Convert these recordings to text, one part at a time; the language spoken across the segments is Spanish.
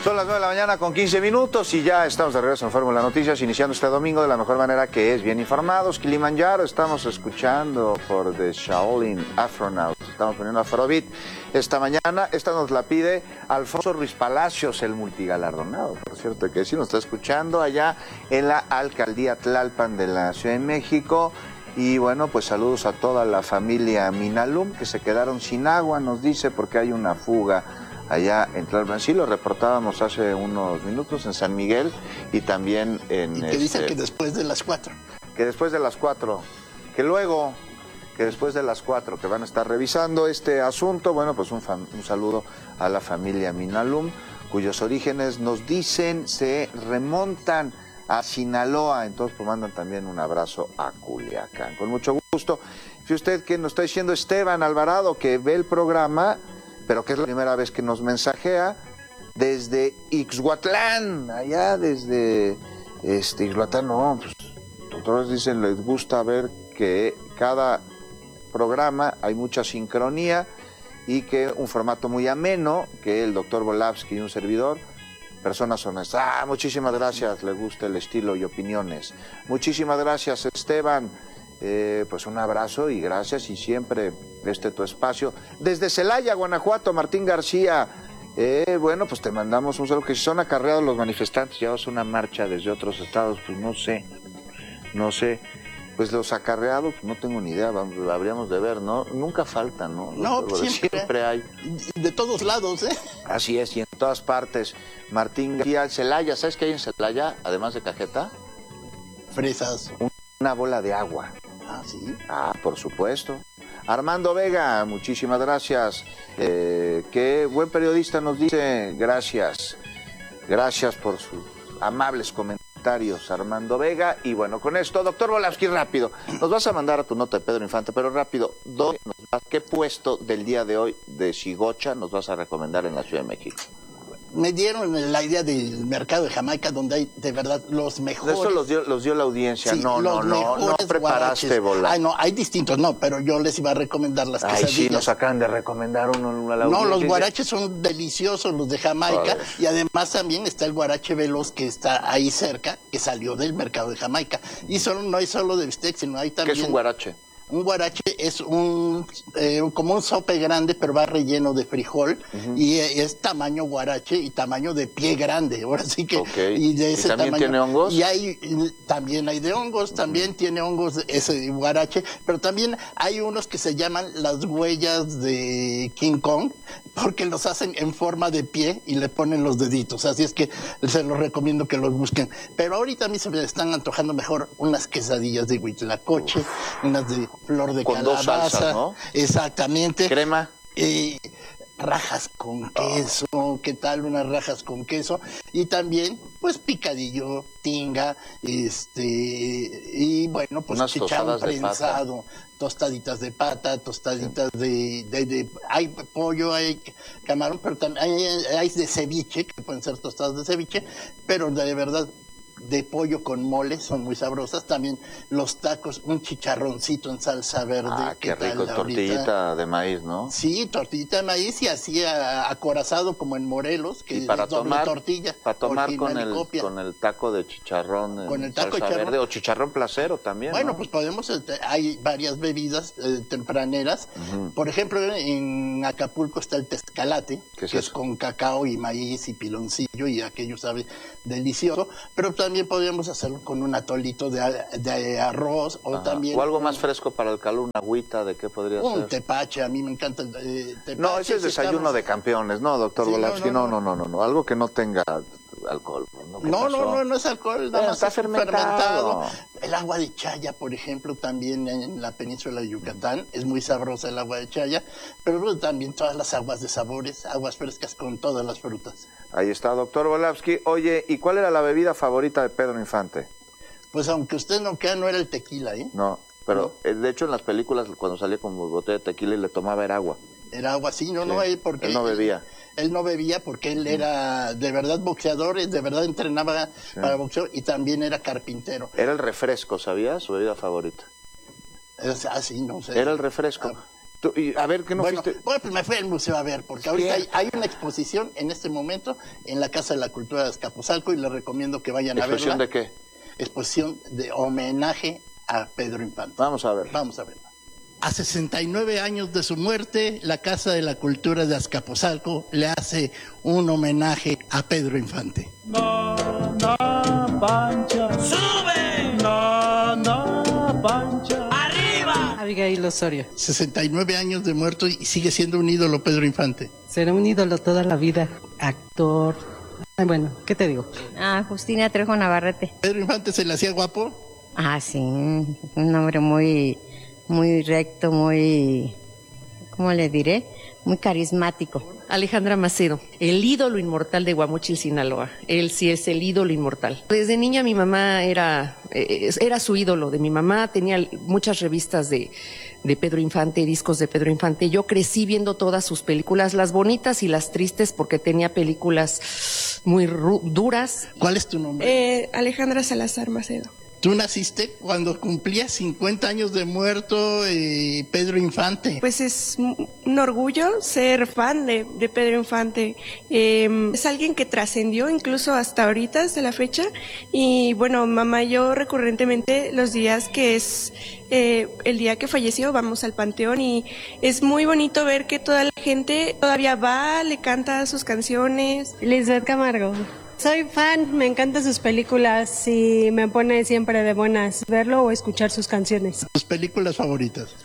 Son las 9 de la mañana con 15 minutos y ya estamos de regreso en Fórmula Noticias, iniciando este domingo de la mejor manera que es, bien informados. Kilimanjaro, estamos escuchando por The Shaolin Afronaut, estamos poniendo Afrobeat esta mañana. Esta nos la pide Alfonso Ruiz Palacios, el multigalardonado, por cierto, que sí nos está escuchando allá en la Alcaldía Tlalpan de la Ciudad de México. Y bueno, pues saludos a toda la familia Minalum, que se quedaron sin agua, nos dice, porque hay una fuga allá en Tlalpan. Sí, lo reportábamos hace unos minutos en San Miguel y también en... Y que dicen que después de las 4. Que después de las 4, que luego, que después de las 4, que van a estar revisando este asunto. Bueno, pues un saludo a la familia Minalum, cuyos orígenes nos dicen se remontan a Sinaloa, entonces pues mandan también un abrazo a Culiacán. Con mucho gusto. Si usted que nos está diciendo Esteban Alvarado, que ve el programa, pero que es la primera vez que nos mensajea, desde Ixhuatlán, allá desde Ixhuatlán, no, pues, doctores dicen, les gusta ver que cada programa hay mucha sincronía y que un formato muy ameno, que el doctor Volavsky y un servidor, personas honestas. Muchísimas gracias, le gusta el estilo y opiniones. Muchísimas gracias, Esteban. Pues un abrazo y gracias, y siempre tu espacio. Desde Celaya, Guanajuato, Martín García. Bueno, pues te mandamos un saludo. Que si son acarreados los manifestantes, llevas una marcha desde otros estados, pues no sé. Pues los acarreados, pues no tengo ni idea, habríamos de ver, ¿no? Nunca faltan, ¿no? No, siempre hay. De todos lados, ¿eh? Así es, y en todas partes. Martín García, Celaya, ¿sabes qué hay en Celaya, además de cajeta? Fresas. Una bola de agua. Ah, sí. Ah, por supuesto. Armando Vega, muchísimas gracias. Qué buen periodista, nos dice. Gracias. Gracias por sus amables comentarios, Armando Vega. Y bueno, con esto, doctor Volavsky, rápido. Nos vas a mandar a tu nota de Pedro Infante, pero rápido. ¿Qué puesto del día de hoy de Shigocha nos vas a recomendar en la Ciudad de México? Me dieron la idea del mercado de Jamaica, donde hay de verdad los mejores. Eso los dio la audiencia. Sí, no preparaste, Volavsky. Ay, no, hay distintos, no, pero yo les iba a recomendar las quesadillas. Ay, sí, nos acaban de recomendar uno a la audiencia. No, los guaraches son deliciosos, los de Jamaica, y además también está el guarache veloz que está ahí cerca, que salió del mercado de Jamaica. Y no hay solo de bistec, sino hay también... ¿Qué es un guarache? Un guarache es como un sope grande, pero va relleno de frijol, y es tamaño guarache y tamaño de pie grande. Ahora sí que. Okay. Y de ese también tamaño. ¿Tiene hongos? También hay de hongos, también tiene hongos ese guarache, pero también hay unos que se llaman las huellas de King Kong, porque los hacen en forma de pie y le ponen los deditos. Así es que se los recomiendo que los busquen. Pero ahorita a mí se me están antojando mejor unas quesadillas de huitlacoche, unas de flor de con calabaza. 2 salsas, ¿no? Exactamente. Crema. Rajas con queso, ¿qué tal? Unas rajas con queso. Y también, pues, picadillo, tinga, y bueno, pues chicharrón prensado, tostaditas de pata, tostaditas hay pollo, hay camarón, pero también hay de ceviche, que pueden ser tostadas de ceviche, pero de verdad, de pollo con mole, son muy sabrosas. También los tacos, un chicharroncito en salsa verde. Ah, qué rico, tortillita de maíz, ¿no? Sí, tortillita de maíz y así acorazado como en Morelos, que y para es doble tomar, tortilla. Para tomar con el taco de chicharrón con el taco de salsa verde, o chicharrón placero también, bueno, ¿no? pues hay varias bebidas tempraneras. Por ejemplo, en Acapulco está el tezcalate, que es con cacao y maíz y piloncillo, y aquello sabe delicioso, pero también podríamos hacerlo con un atolito de arroz, o también... O algo más fresco para el calor, una agüita, ¿de qué podría ser? Un tepache, a mí me encanta el tepache. No, ese es desayuno de campeones, ¿no, doctor Volavsky? No, algo que no tenga alcohol. No es alcohol, nada más está fermentado. El agua de chaya, por ejemplo, también en la península de Yucatán, es muy sabrosa el agua de chaya, pero luego también todas las aguas de sabores, aguas frescas con todas las frutas. Ahí está, doctor Volavsky. Oye, ¿y cuál era la bebida favorita de Pedro Infante? Pues aunque usted no crea, no era el tequila, ¿eh? No, pero de hecho en las películas cuando salía con botella de tequila y le tomaba era agua. Era agua, sí, porque... Él no bebía. Él no bebía porque él era de verdad boxeador, de verdad entrenaba para boxeo y también era carpintero. Era el refresco, ¿sabías? Su bebida favorita. Sí, no sé. Era el refresco. A ver, ¿qué no fuiste? Bueno, pues me fui al museo a ver, porque ahorita hay una exposición en este momento en la Casa de la Cultura de Azcapotzalco y les recomiendo que vayan a verla. ¿Exposición de qué? Exposición de homenaje a Pedro Infante. Vamos a ver. Vamos a verla. A 69 años de su muerte, la Casa de la Cultura de Azcapotzalco le hace un homenaje a Pedro Infante. Pancha. ¡Sube! Pancha. ¡Arriba! Abigail Osorio. 69 años de muerto y sigue siendo un ídolo Pedro Infante. Será un ídolo toda la vida. Actor. Ay, bueno, ¿qué te digo? Justina Trejo Navarrete. ¿Pedro Infante se le hacía guapo? Sí, un hombre muy recto, muy, ¿cómo le diré? Muy carismático. Alejandra Macedo, el ídolo inmortal de Guamúchil, Sinaloa. Él sí es el ídolo inmortal. Desde niña mi mamá era su ídolo. De mi mamá tenía muchas revistas de Pedro Infante, discos de Pedro Infante. Yo crecí viendo todas sus películas, las bonitas y las tristes, porque tenía películas muy duras. ¿Cuál es tu nombre? Alejandra Salazar Macedo. Tú naciste cuando cumplía 50 años de muerto Pedro Infante. Pues es un orgullo ser fan de Pedro Infante. Es alguien que trascendió incluso hasta ahorita, hasta la fecha. Y bueno, mamá y yo recurrentemente los días que es el día que falleció vamos al panteón y es muy bonito ver que toda la gente todavía va, le canta sus canciones. Lisbeth Camargo. Soy fan, me encantan sus películas y me pone siempre de buenas verlo o escuchar sus canciones. ¿Tus películas favoritas?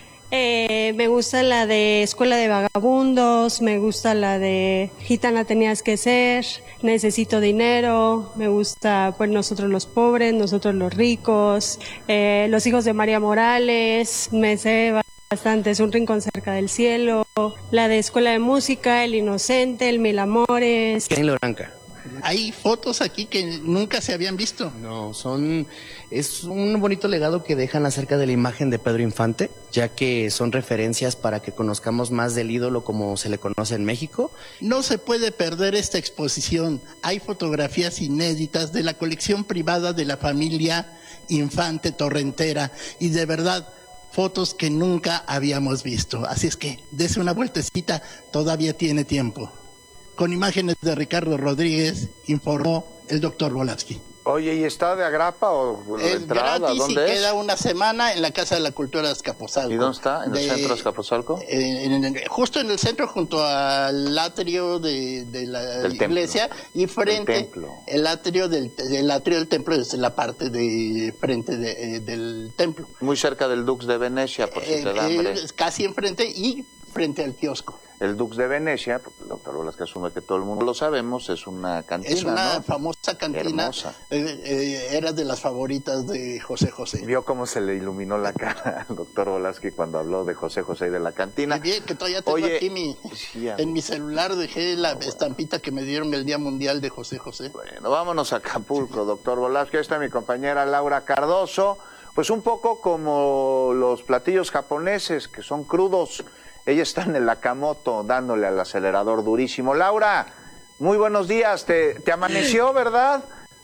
Me gusta la de Escuela de Vagabundos, me gusta la de Gitana tenías que ser, Necesito dinero, me gusta pues Nosotros los pobres, Nosotros los ricos, Los hijos de María Morales, me sé bastante, Es un rincón cerca del cielo, la de Escuela de Música, El inocente, El mil amores. Kenny Loranca. Hay fotos aquí que nunca se habían visto. No, es un bonito legado que dejan acerca de la imagen de Pedro Infante, ya que son referencias para que conozcamos más del ídolo como se le conoce en México. No se puede perder esta exposición. Hay fotografías inéditas de la colección privada de la familia Infante Torrentera y de verdad fotos que nunca habíamos visto. Así es que dese una vueltecita, todavía tiene tiempo. Con imágenes de Ricardo Rodríguez, informó el doctor Volavsky. Oye, ¿y está de agrapa o de entrada? Gratis. ¿Dónde y es? Queda una semana en la Casa de la Cultura de Azcapotzalco. ¿Y dónde está? ¿En el centro de Azcapotzalco? Justo en el centro, junto al atrio de la iglesia y frente el atrio del templo es la parte de frente del templo. Muy cerca del Dux de Venecia, por si te da hambre. Casi enfrente y frente al kiosco. El Dux de Venecia, porque el doctor Volavsky asume que todo el mundo lo sabemos, es una cantina, es una ¿no? famosa cantina. Hermosa. Era de las favoritas de José José. Vio cómo se le iluminó la cara al doctor Volavsky cuando habló de José José y de la cantina. Bien, que todavía tengo aquí en mi celular, dejé la estampita que me dieron el Día Mundial de José José. Bueno, vámonos a Acapulco, doctor Volavsky. Ahí está mi compañera Laura Cardoso. Pues un poco como los platillos japoneses, que son crudos. Ella está en el Akamoto dándole al acelerador durísimo. Laura, muy buenos días. ¿Te amaneció, verdad?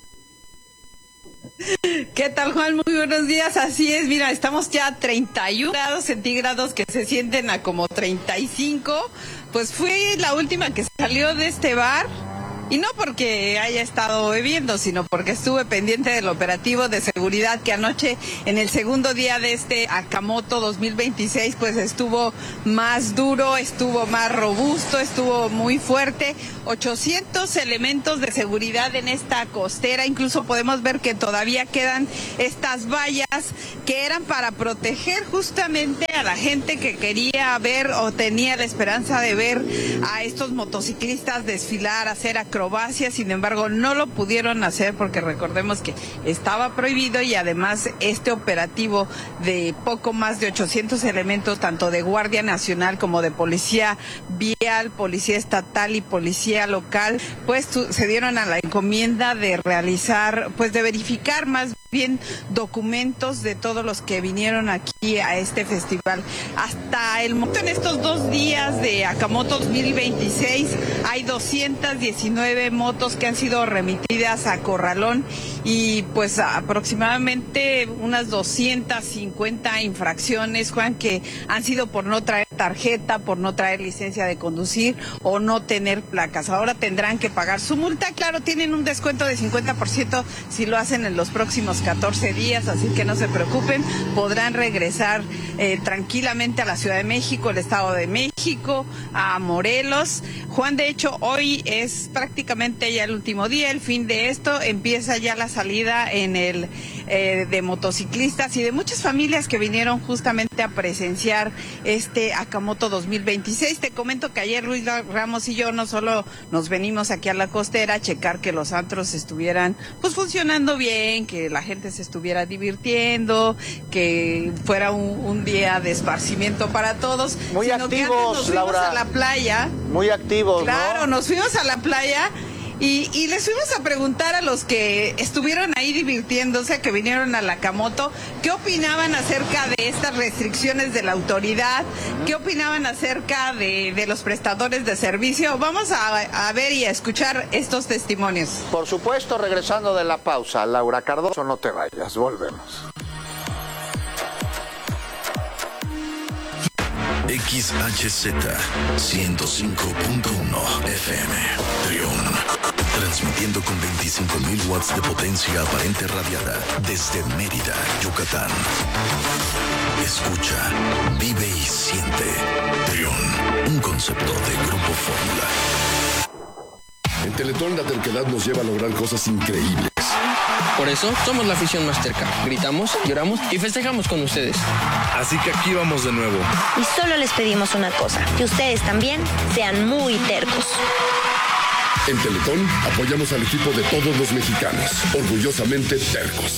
¿Qué tal, Juan? Muy buenos días. Así es, mira, estamos ya a 31 grados centígrados que se sienten a como 35. Pues fui la última que salió de este bar. Y no porque haya estado bebiendo, sino porque estuve pendiente del operativo de seguridad que anoche, en el segundo día de este Akamoto 2026, pues estuvo más duro, estuvo más robusto, estuvo muy fuerte. 800 elementos de seguridad en esta costera. Incluso podemos ver que todavía quedan estas vallas que eran para proteger justamente a la gente que quería ver o tenía la esperanza de ver a estos motociclistas desfilar, hacer acrobacias. Sin embargo, no lo pudieron hacer porque recordemos que estaba prohibido, y además este operativo de poco más de 800 elementos, tanto de Guardia Nacional como de Policía Vial, Policía Estatal y Policía Local, pues se dieron a la encomienda de realizar, pues de verificar más bien documentos de todos los que vinieron aquí a este festival. Hasta el momento, en estos 2 días de Akamoto 2026, hay 219 motos que han sido remitidas a Corralón y pues aproximadamente unas 250 infracciones, Juan, que han sido por no traer tarjeta por no traer licencia de conducir o no tener placas. Ahora tendrán que pagar su multa. Claro, tienen un descuento de 50% si lo hacen en los próximos 14 días, así que no se preocupen, podrán regresar tranquilamente a la Ciudad de México, el Estado de México, a Morelos. Juan, de hecho, hoy es prácticamente ya el último día, el fin de esto, empieza ya la salida en el de motociclistas y de muchas familias que vinieron justamente a presenciar este Acamoto 2026. Te comento que ayer Luis Ramos y yo no solo nos venimos aquí a la costera a checar que los antros estuvieran pues funcionando bien, que la gente se estuviera divirtiendo, que fuera un día de esparcimiento para todos. Muy sino activos, que antes nos fuimos Laura. a la playa. Muy activos, Claro, ¿no? nos fuimos a la playa y les fuimos a preguntar a los que estuvieron ahí divirtiéndose, que vinieron a la Acamoto, qué opinaban acerca de estas restricciones de la autoridad, qué opinaban acerca de los prestadores de servicio. Vamos a ver y a escuchar estos testimonios. Por supuesto, regresando de la pausa, Laura Cardoso, no te vayas, volvemos. XHZ 105.1 FM Trión, transmitiendo con 25.000 watts de potencia aparente radiada desde Mérida, Yucatán. Escucha, vive y siente. Trión, un concepto de Grupo Fórmula. En Teletón la terquedad nos lleva a lograr cosas increíbles. Por eso somos la afición más terca. Gritamos, lloramos y festejamos con ustedes. Así que aquí vamos de nuevo. Y solo les pedimos una cosa, que ustedes también sean muy tercos. En Teletón apoyamos al equipo de todos los mexicanos, orgullosamente tercos.